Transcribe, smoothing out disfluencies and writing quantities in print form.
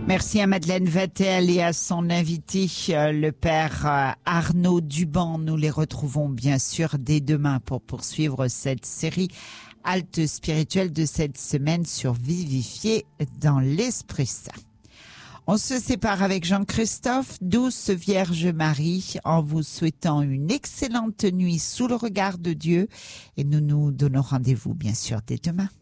Merci à Madeleine Vatel et à son invité, le père Arnaud Duban. Nous les retrouvons bien sûr dès demain pour poursuivre cette série halte spirituelle de cette semaine sur Vivifier dans l'Esprit Saint. On se sépare avec Jean-Christophe, douce Vierge Marie, en vous souhaitant une excellente nuit sous le regard de Dieu. Et nous nous donnons rendez-vous bien sûr dès demain.